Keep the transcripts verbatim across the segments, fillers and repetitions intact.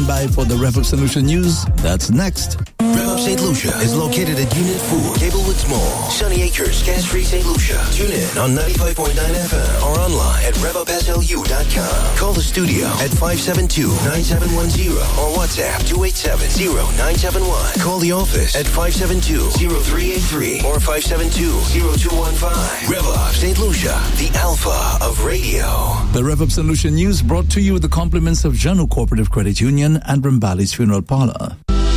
by for the Rev Up Saint Lucia News. That's next. Rev Up Saint Lucia is located at Unit four, Gablewoods Mall, Sunny Acres, Gas-Free Saint Lucia. Tune in on ninety-five point nine F M or online at rev up s l u dot com. Call the studio at five seven two, nine seven one zero or WhatsApp two eight seven, zero nine seven one. Call the office at five seven two, zero three eight three or five seven two, zero two one five. Rev Up Saint Lucia, the alpha of radio. The Rev Up Saint Lucia News brought to you with the compliments of Janu Cooperative Credit Union and Rambali's Funeral Parlor.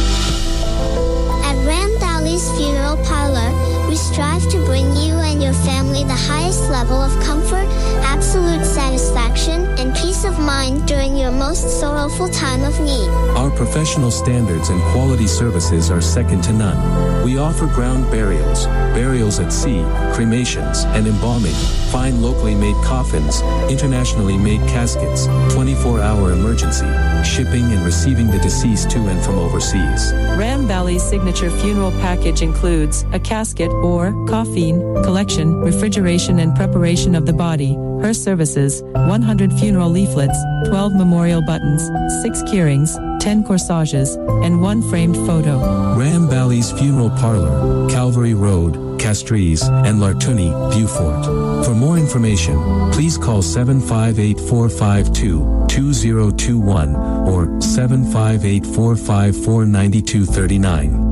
At Rambali's Funeral Parlor, we strive to bring you and your family the highest level of comfort, absolute satisfaction, and peace of mind during your most sorrowful time of need. Our professional standards and quality services are second to none. We offer ground burials, burials at sea, cremations, and embalming, fine locally made coffins, internationally made caskets, twenty-four hour emergency, shipping and receiving the deceased to and from overseas. Rambali's signature funeral package includes a casket or coffin collection, refrigeration and preparation of the body, her services, one hundred funeral leaflets, twelve memorial buttons, six keyrings, ten corsages, and one framed photo. Rambali's Funeral Parlor, Calvary Road, Castries, and Lartuni, Beaufort. For more information, please call seven five eight, four five two, two zero two one or seven five eight, four five four, nine two three nine.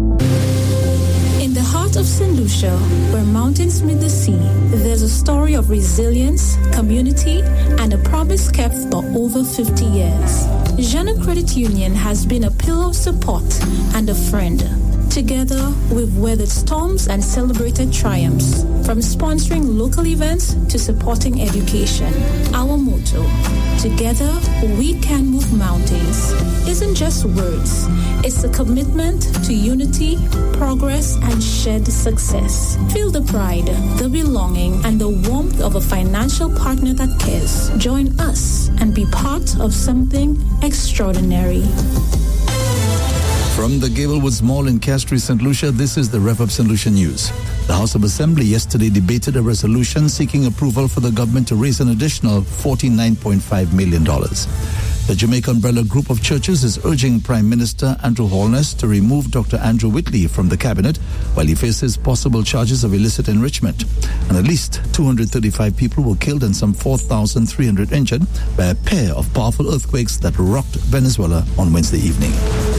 In the heart of Saint Lucia, where mountains meet the sea, there's a story of resilience, community, and a promise kept for over fifty years. Janu Credit Union has been a pillar of support and a friend. Together, we've weathered storms and celebrated triumphs, from sponsoring local events to supporting education. Our motto, together we can move mountains, isn't just words. It's a commitment to unity, progress, and shared success. Feel the pride, the belonging, and the warmth of a financial partner that cares. Join us and be part of something extraordinary. From the Gablewoods Mall in Castries, Saint Lucia, this is the Rev Up Saint Lucia News. The House of Assembly yesterday debated a resolution seeking approval for the government to raise an additional forty-nine point five million dollars. The Jamaica Umbrella Group of Churches is urging Prime Minister Andrew Holness to remove Doctor Andrew Whitley from the cabinet while he faces possible charges of illicit enrichment. And at least two hundred thirty-five people were killed and some four thousand three hundred injured by a pair of powerful earthquakes that rocked Venezuela on Wednesday evening.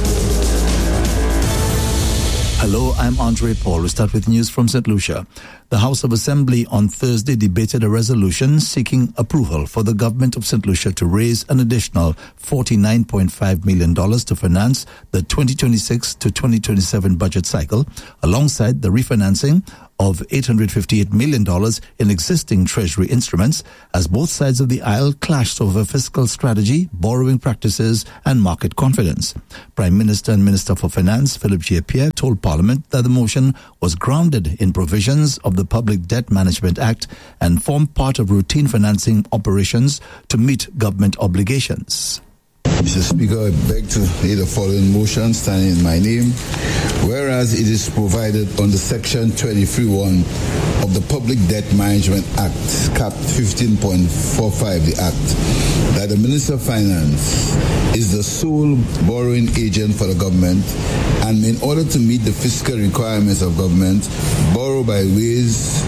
Hello, I'm Andre Paul. We start with news from Saint Lucia. The House of Assembly on Thursday debated a resolution seeking approval for the government of Saint Lucia to raise an additional forty-nine point five million dollars to finance the twenty twenty-six to twenty twenty-seven budget cycle, alongside the refinancing of eight hundred fifty-eight million dollars in existing Treasury instruments, as both sides of the aisle clashed over fiscal strategy, borrowing practices, and market confidence. Prime Minister and Minister for Finance, Philip J. Pierre, told Parliament that the motion was grounded in provisions of the Public Debt Management Act and formed part of routine financing operations to meet government obligations. Mister Speaker, I beg to lay the following motion standing in my name. Whereas it is provided under Section twenty-three one of the Public Debt Management Act, Cap fifteen point four five, the Act, that the Minister of Finance is the sole borrowing agent for the government, and in order to meet the fiscal requirements of government, borrow by ways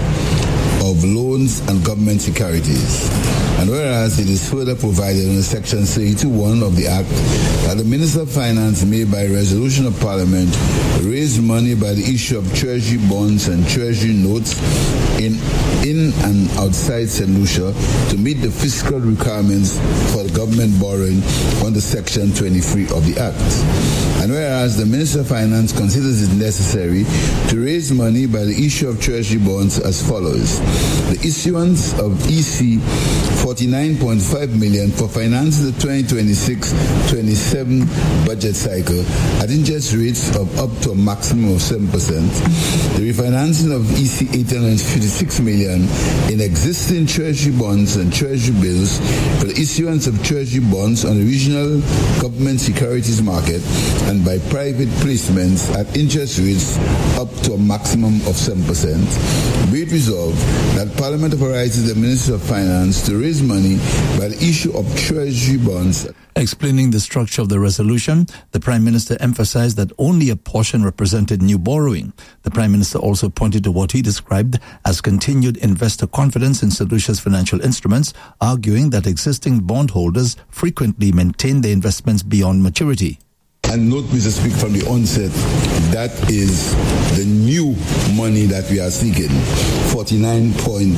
of loans and government securities. And whereas it is further provided in Section thirty-two one of the Act that the Minister of Finance may, by resolution of Parliament, raise money by the issue of Treasury bonds and Treasury notes in in and outside Saint Lucia to meet the fiscal requirements for the government borrowing under Section twenty-three of the Act. And whereas the Minister of Finance considers it necessary to raise money by the issue of Treasury bonds as follows: the issuance of E C forty-nine point five million dollars for financing the twenty twenty-six twenty-seven budget cycle at interest rates of up to a maximum of seven percent. The refinancing of E C eight hundred fifty-six million dollars in existing Treasury bonds and Treasury bills for the issuance of Treasury bonds on the regional government securities market and by private placements at interest rates up to a maximum of seven percent. Be it resolved that Parliament authorizes the Minister of Finance to raise money by the issue of treasury bonds. Explaining the structure of the resolution, the Prime Minister emphasized that only a portion represented new borrowing. The Prime Minister also pointed to what he described as continued investor confidence in Saint Lucia's financial instruments, arguing that existing bondholders frequently maintain their investments beyond maturity. And note, Mister Speaker, from the onset, that is the new money that we are seeking, forty-nine point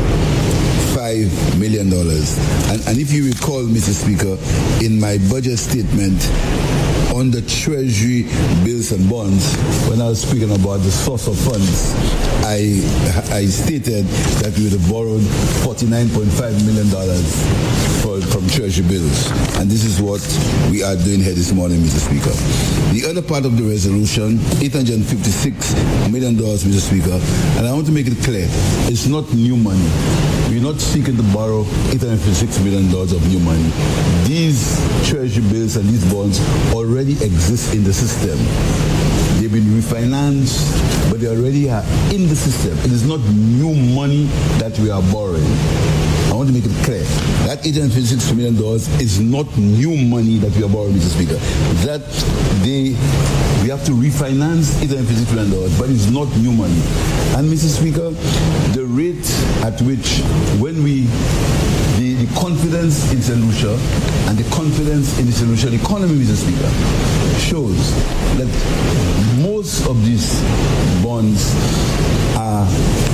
five million dollars. And, and if you recall, Mister Speaker, in my budget statement on the treasury bills and bonds, when I was speaking about the source of funds, I I stated that we would have borrowed forty-nine point five million dollars for, from treasury bills. And this is what we are doing here this morning, Mister Speaker. The other part of the resolution, eight hundred fifty-six million dollars, Mister Speaker, and I want to make it clear, it's not new money. We're not seeking to borrow eight hundred fifty-six million dollars of new money. These treasury bills and these bonds already exist in the system. They've been refinanced, but they already are in the system. It is not new money that we are borrowing. I want to make it clear. That eight hundred fifty-six million dollars is not new money that we are borrowing, Mister Speaker. That they, we have to refinance eight hundred fifty-six million dollars, but it's not new money. And Mister Speaker, the rate at which when we, the, the confidence in Saint Lucia and the confidence in the Saint Lucian economy, Mister Speaker, shows that most of these bonds are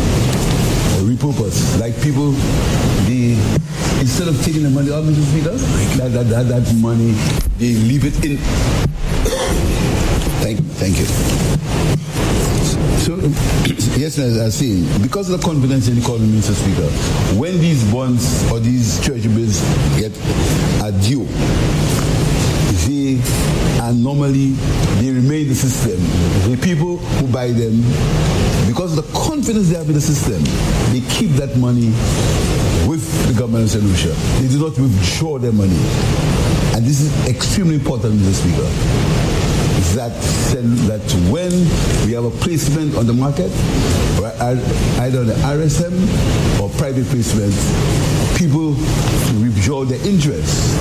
repurposed. Like people, they, instead of taking the money out, Mister Speaker, that, that, that, that money, they leave it in. Thank, thank you. So, yes, as I was saying, because of the confidence in the economy, Mister Speaker, when these bonds or these treasury bills get are due, they are normally, they remain in the system. The people who buy them, because of the confidence they have in the system, they keep that money with the government of Saint Lucia. They do not withdraw their money. And this is extremely important, Mister Speaker. That that when we have a placement on the market, either the R S M or private placement, people withdraw their interest.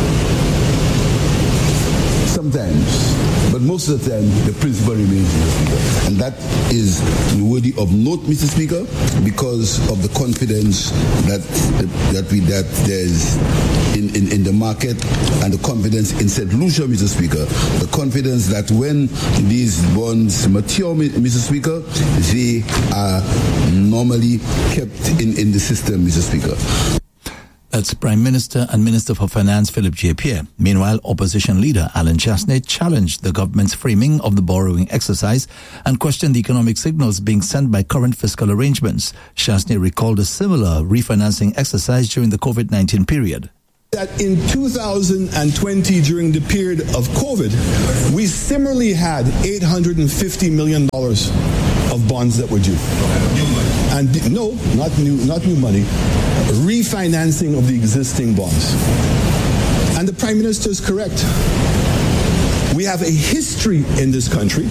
Sometimes, but most of the time, the principal remains, Mister Speaker. And that is worthy of note, Mister Speaker, because of the confidence that that we that there's in, in, in the market and the confidence in Saint Lucia, Mister Speaker. The confidence that when these bonds mature, Mister Speaker, they are normally kept in, in the system, Mister Speaker. That's Prime Minister and Minister for Finance Philip J. Pierre. Meanwhile, opposition leader Alan Chasney challenged the government's framing of the borrowing exercise and questioned the economic signals being sent by current fiscal arrangements. Chasney recalled a similar refinancing exercise during the COVID nineteen period. That in two thousand twenty, during the period of COVID, we similarly had eight hundred fifty million dollars of bonds that were due. And no, not new, not new money, refinancing of the existing bonds. And the Prime Minister is correct. We have a history in this country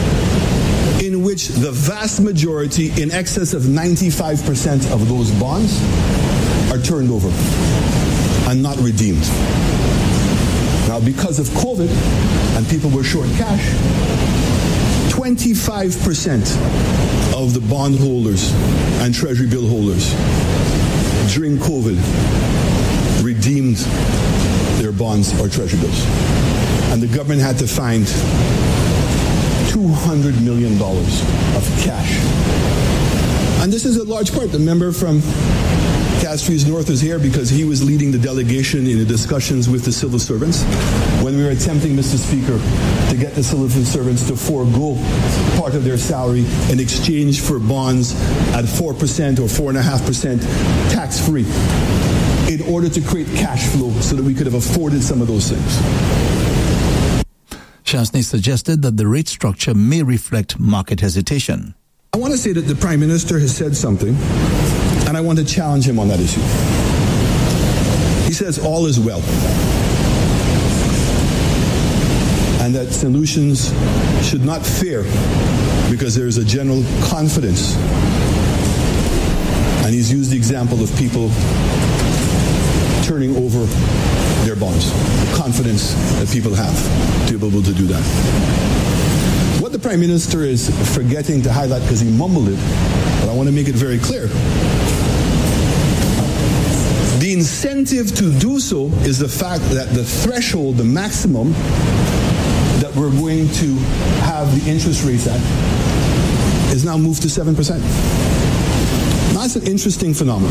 in which the vast majority, in excess of ninety-five percent of those bonds, are turned over and not redeemed. Now, because of COVID and people were short cash, twenty-five percent of the bond holders and treasury bill holders during COVID redeemed their bonds or treasury bills. And the government had to find two hundred million dollars of cash. And this is a large part. The member from Castries North is here because he was leading the delegation in the discussions with the civil servants when we were attempting, Mister Speaker, to get the civil servants to forego part of their salary in exchange for bonds at four percent or four point five percent tax-free in order to create cash flow so that we could have afforded some of those things. Chasney suggested that the rate structure may reflect market hesitation. I want to say that the Prime Minister has said something, and I want to challenge him on that issue. He says all is well, and that Saint Lucians should not fear because there is a general confidence. And he's used the example of people turning over their bonds, the confidence that people have to be able to do that. What the Prime Minister is forgetting to highlight, because he mumbled it, but I want to make it very clear. The incentive to do so is the fact that the threshold, the maximum that we're going to have the interest rates at is now moved to seven percent. That's an interesting phenomenon,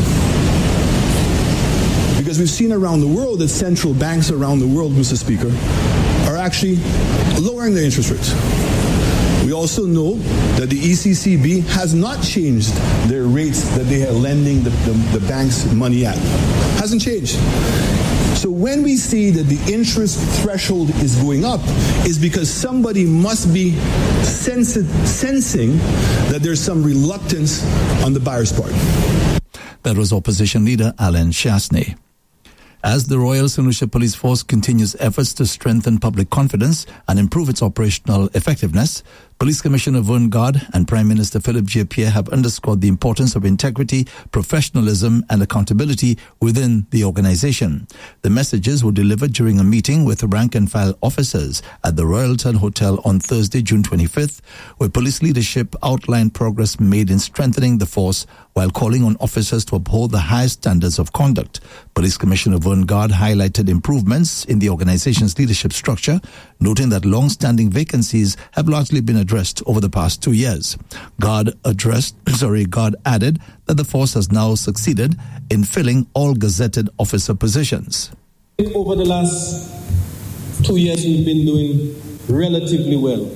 because we've seen around the world that central banks around the world, Mister Speaker, are actually lowering their interest rates. We also know that the E C C B has not changed their rates that they are lending the, the, the banks money at. Hasn't changed. So when we see that the interest threshold is going up, is because somebody must be sensi- sensing that there's some reluctance on the buyer's part. That was Opposition Leader Alan Shastney. As the Royal Saint Lucia Police Force continues efforts to strengthen public confidence and improve its operational effectiveness, Police Commissioner Vern Gard and Prime Minister Philip J. have underscored the importance of integrity, professionalism and accountability within the organization. The messages were delivered during a meeting with rank-and-file officers at the Royalton Hotel on Thursday, June twenty-fifth, where police leadership outlined progress made in strengthening the force while calling on officers to uphold the highest standards of conduct. Police Commissioner Vern Gard highlighted improvements in the organization's leadership structure, noting that long-standing vacancies have largely been addressed over the past two years. Gard addressed, sorry, Gard added that the force has now succeeded in filling all gazetted officer positions. Over the last two years, we've been doing relatively well.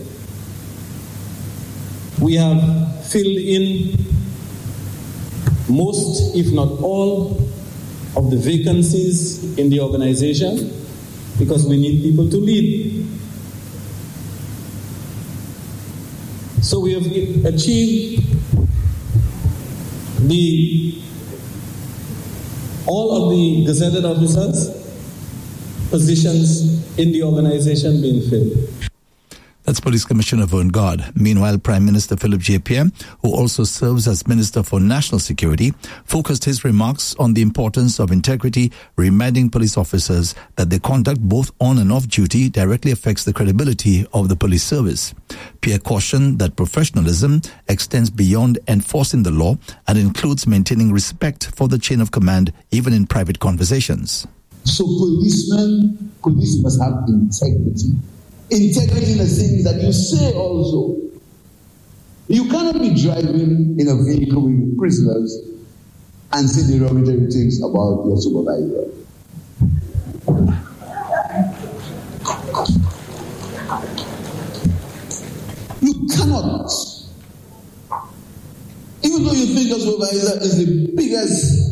We have filled in most, if not all, of the vacancies in the organization because we need people to lead. So we have achieved the all of the gazetted officers positions in the organization being filled. That's Police Commissioner Vern Gard. Meanwhile, Prime Minister Philip J. Pierre, who also serves as Minister for National Security, focused his remarks on the importance of integrity, reminding police officers that their conduct both on and off duty directly affects the credibility of the police service. Pierre cautioned that professionalism extends beyond enforcing the law and includes maintaining respect for the chain of command, even in private conversations. So policemen, police must have integrity. Integrity in the things that you say also. You cannot be driving in a vehicle with prisoners and say derogatory things about your supervisor. You cannot. Even though you think your supervisor is the biggest,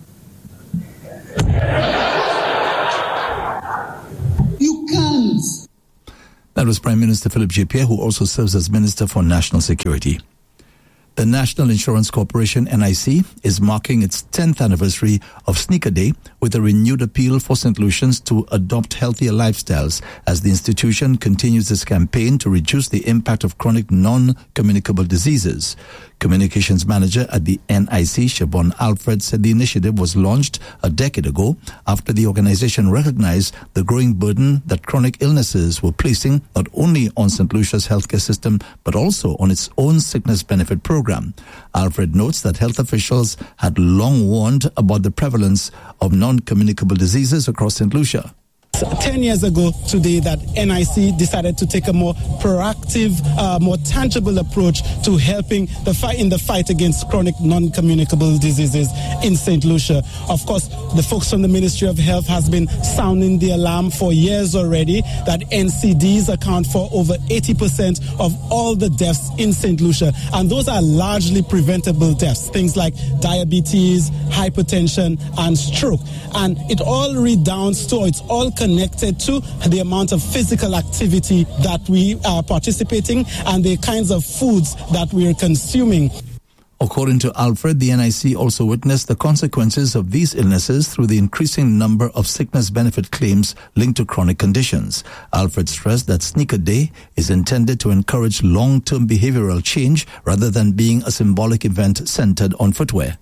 you can't. That was Prime Minister Philip J. Pierre, who also serves as Minister for National Security. The National Insurance Corporation, N I C, is marking its tenth anniversary of Sneaker Day with a renewed appeal for Saint Lucians to adopt healthier lifestyles as the institution continues its campaign to reduce the impact of chronic non-communicable diseases. Communications Manager at the N I C, Siobhan Alfred, said the initiative was launched a decade ago after the organization recognized the growing burden that chronic illnesses were placing not only on Saint Lucia's healthcare system but also on its own sickness benefit program. Alfred notes that health officials had long warned about the prevalence of non-communicable diseases across Saint Lucia. Ten years ago today that N I C decided to take a more proactive, uh, more tangible approach to helping the fight in the fight against chronic non-communicable diseases in Saint Lucia. Of course, the folks from the Ministry of Health has been sounding the alarm for years already that N C Ds account for over eighty percent of all the deaths in Saint Lucia. And those are largely preventable deaths, things like diabetes, hypertension, and stroke. And it all redounds to, it's all connected to the amount of physical activity that we are participating and the kinds of foods that we are consuming. According to Alfred, the N I C also witnessed the consequences of these illnesses through the increasing number of sickness benefit claims linked to chronic conditions. Alfred stressed that Sneaker Day is intended to encourage long-term behavioral change rather than being a symbolic event centered on footwear.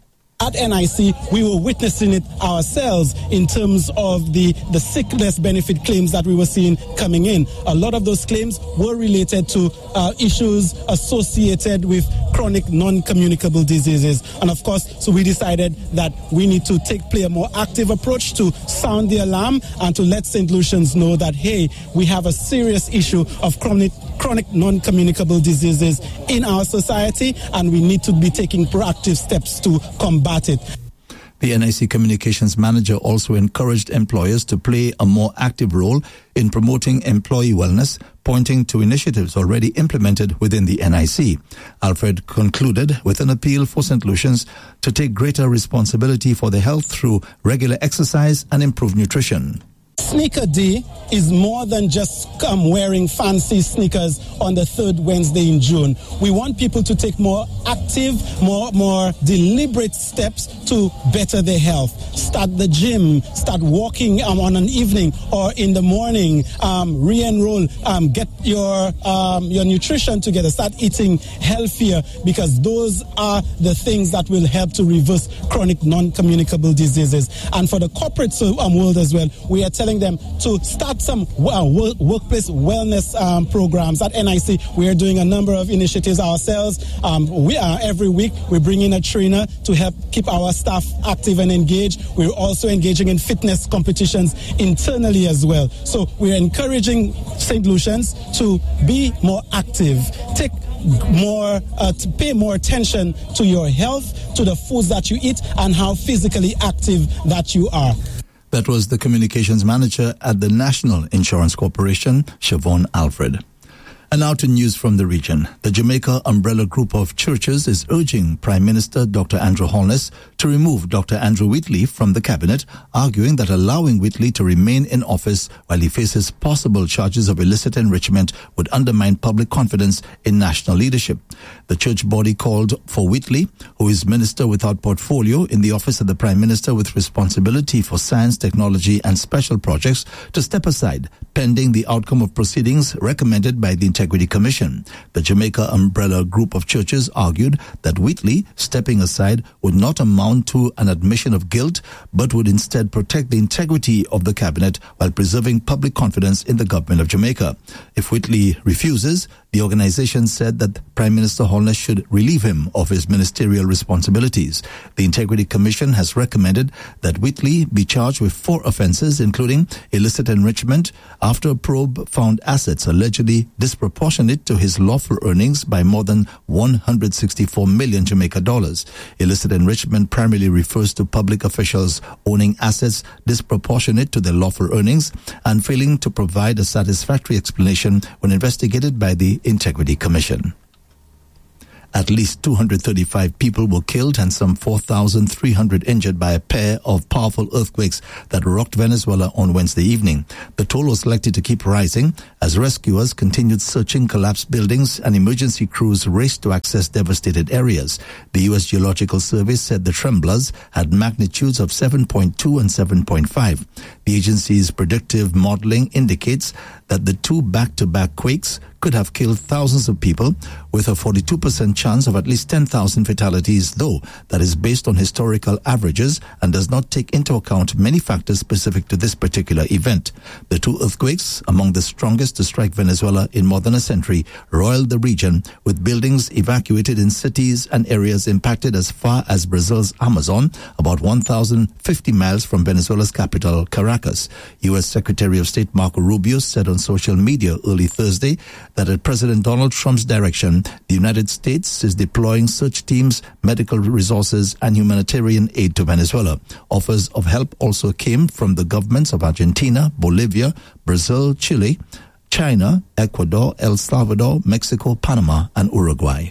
at N I C, we were witnessing it ourselves in terms of the, the sickness benefit claims that we were seeing coming in. A lot of those claims were related to uh, issues associated with chronic non-communicable diseases. And of course, so we decided that we need to take play a more active approach to sound the alarm and to let Saint Lucians know that, hey, we have a serious issue of chronic chronic non-communicable diseases in our society, and we need to be taking proactive steps to combat it. The N I C Communications Manager also encouraged employers to play a more active role in promoting employee wellness, pointing to initiatives already implemented within the N I C. Alfred concluded with an appeal for Saint Lucians to take greater responsibility for their health through regular exercise and improved nutrition. Sneaker Day is more than just um, wearing fancy sneakers on the third Wednesday in June. We want people to take more active, more more deliberate steps to better their health. Start the gym, start walking um, on an evening or in the morning, um, re-enroll, um, get your, um, your nutrition together, start eating healthier, because those are the things that will help to reverse chronic non-communicable diseases. And for the corporate um, world as well, we are telling them to start some uh, work, workplace wellness um, programs. At N I C, we are doing a number of initiatives ourselves. Um, we are every week we bring in a trainer to help keep our staff active and engaged. We're also engaging in fitness competitions internally as well. So we're encouraging Saint Lucians to be more active, take more, uh, to pay more attention to your health, to the foods that you eat, and how physically active that you are. That was the communications manager at the National Insurance Corporation, Siobhan Alfred. And now to news from the region. The Jamaica Umbrella Group of Churches is urging Prime Minister Doctor Andrew Holness to remove Doctor Andrew Whitley from the cabinet, arguing that allowing Whitley to remain in office while he faces possible charges of illicit enrichment would undermine public confidence in national leadership. The church body called for Whitley, who is Minister without portfolio in the Office of the Prime Minister with responsibility for science, technology and special projects, to step aside pending the outcome of proceedings recommended by the Integrity Commission. The Jamaica Umbrella Group of Churches argued that Whitley stepping aside would not amount to an admission of guilt, but would instead protect the integrity of the cabinet while preserving public confidence in the government of Jamaica. If Whitley refuses, the organization said that Prime Minister Holness should relieve him of his ministerial responsibilities. The Integrity Commission has recommended that Whitley be charged with four offences, including illicit enrichment, after a probe found assets allegedly disproportionate to his lawful earnings by more than one hundred sixty-four million Jamaica dollars. Illicit enrichment primarily refers to public officials owning assets disproportionate to their lawful earnings and failing to provide a satisfactory explanation when investigated by the Integrity Commission. At least two hundred thirty-five people were killed and some four thousand three hundred injured by a pair of powerful earthquakes that rocked Venezuela on Wednesday evening. The toll was likely to keep rising as rescuers continued searching collapsed buildings and emergency crews raced to access devastated areas. The U S Geological Survey said the tremblers had magnitudes of seven point two and seven point five. The agency's predictive modeling indicates that the two back-to-back quakes could have killed thousands of people, with a forty-two percent chance of at least ten thousand fatalities, though that is based on historical averages and does not take into account many factors specific to this particular event. The two earthquakes, among the strongest to strike Venezuela in more than a century, roiled the region, with buildings evacuated in cities and areas impacted as far as Brazil's Amazon, about one thousand fifty miles from Venezuela's capital, Caracas. U S Secretary of State Marco Rubio said on social media early Thursday that at President Donald Trump's direction, the United States is deploying search teams, medical resources, and humanitarian aid to Venezuela. Offers of help also came from the governments of Argentina, Bolivia, Brazil, Chile, China, Ecuador, El Salvador, Mexico, Panama, and Uruguay.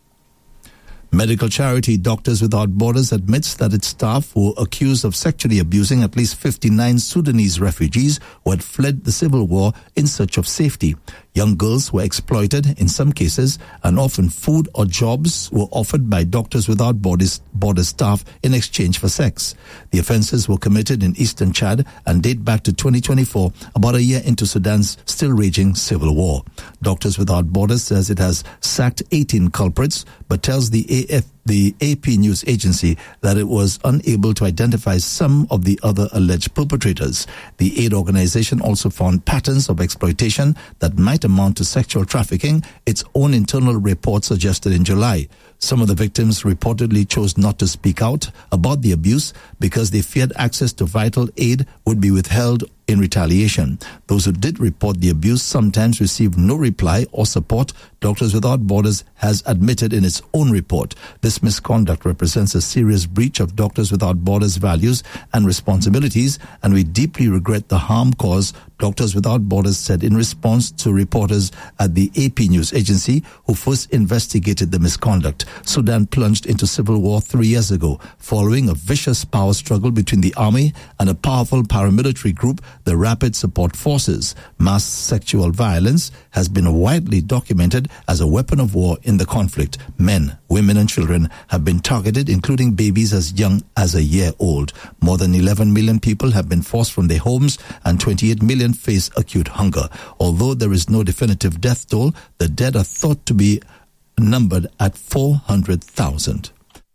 Medical charity Doctors Without Borders admits that its staff were accused of sexually abusing at least fifty-nine Sudanese refugees who had fled the civil war in search of safety. Young girls were exploited in some cases, and often food or jobs were offered by Doctors Without Borders, Borders staff in exchange for sex. The offences were committed in eastern Chad and date back to twenty twenty-four, about a year into Sudan's still raging civil war. Doctors Without Borders says it has sacked eighteen culprits, but tells the A F the A P News Agency that it was unable to identify some of the other alleged perpetrators. The aid organization also found patterns of exploitation that might amount to sexual trafficking, its own internal report suggested in July. Some of the victims reportedly chose not to speak out about the abuse because they feared access to vital aid would be withheld in retaliation. Those who did report the abuse sometimes received no reply or support, Doctors Without Borders has admitted in its own report. This misconduct represents a serious breach of Doctors Without Borders values and responsibilities, and we deeply regret the harm caused, Doctors Without Borders said in response to reporters at the A P News Agency who first investigated the misconduct. Sudan plunged into civil war three years ago, following a vicious power struggle between the army and a powerful paramilitary group, the Rapid Support Forces. Mass sexual violence has been widely documented as a weapon of war in the conflict. Men, women and children have been targeted, including babies as young as a year old. More than eleven million people have been forced from their homes and twenty-eight million face acute hunger. Although there is no definitive death toll, the dead are thought to be numbered at four hundred thousand.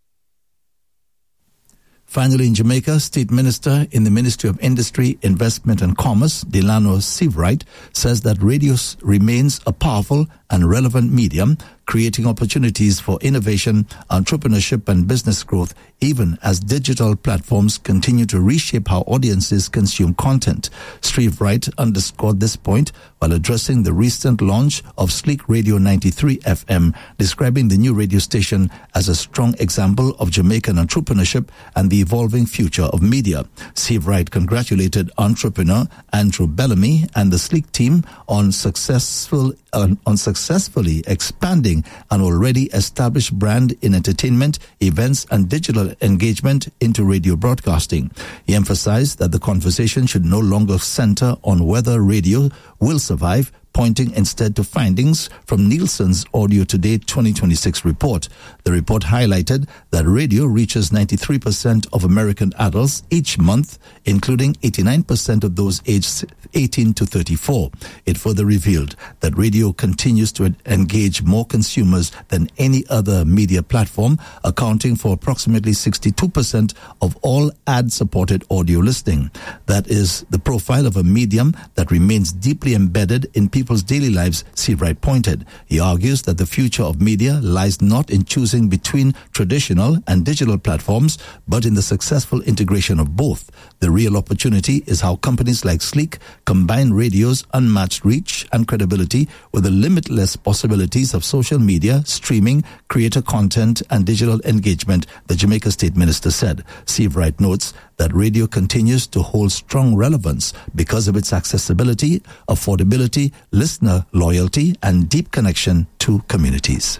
Finally, in Jamaica, State Minister in the Ministry of Industry, Investment and Commerce, Delano Seavright, says that radio remains a powerful and relevant medium, creating opportunities for innovation, entrepreneurship and business growth, even as digital platforms continue to reshape how audiences consume content. Seavright underscored this point while addressing the recent launch of Sleek Radio ninety-three F M, describing the new radio station as a strong example of Jamaican entrepreneurship and the evolving future of media. Seavright congratulated entrepreneur Andrew Bellamy and the Sleek team on successful uh, on successfully expanding an already established brand in entertainment, events and digital engagement into radio broadcasting. He emphasized that the conversation should no longer center on whether radio will survive, pointing instead to findings from Nielsen's Audio Today twenty twenty-six report. The report highlighted that radio reaches ninety-three percent of American adults each month, including eighty-nine percent of those aged eighteen to thirty-four. It further revealed that radio continues to engage more consumers than any other media platform, accounting for approximately sixty-two percent of all ad-supported audio listening. That is the profile of a medium that remains deeply embedded in people's people's daily lives, Seavright pointed. He argues that the future of media lies not in choosing between traditional and digital platforms, but in the successful integration of both. The real opportunity is how companies like Sleek combine radio's unmatched reach and credibility with the limitless possibilities of social media, streaming, creator content, and digital engagement, the Jamaica State Minister said. Seavright notes that radio continues to hold strong relevance because of its accessibility, affordability, listener loyalty, and deep connection to communities.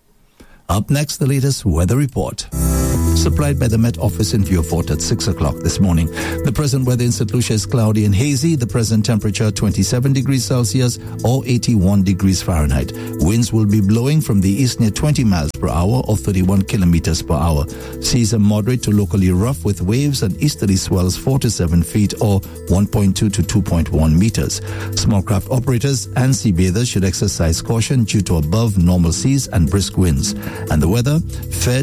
Up next, the latest weather report. Supplied by the Met Office in Vieux-Fort at six o'clock this morning. The present weather in Saint Lucia is cloudy and hazy. The present temperature twenty-seven degrees Celsius or eighty-one degrees Fahrenheit. Winds will be blowing from the east near twenty miles per hour or thirty-one kilometers per hour. Seas are moderate to locally rough with waves and easterly swells four to seven feet or one point two to two point one meters. Small craft operators and sea bathers should exercise caution due to above normal seas and brisk winds. And the weather, fair